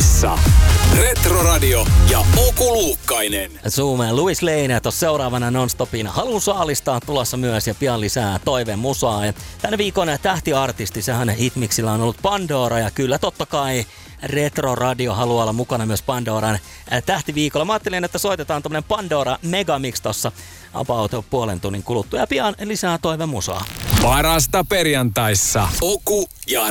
Perjantaisin Retroradio ja Oku Luukkainen. Zoomeen Louis Lane tuossa seuraavana non-stopin Halun saalistaa tulossa myös ja pian lisää toiveen musaa. Ja tänä viikon tähtiartisti, sehän hitmiksillä on ollut Pandora ja kyllä totta kai Retroradio haluaa olla mukana myös Pandoran tähtiviikolla. Mä ajattelin, että soitetaan tommonen Pandora Megamix tossa about puolen tunnin kuluttua ja pian lisää toiveen musaa. Parasta perjantaissa Oku ja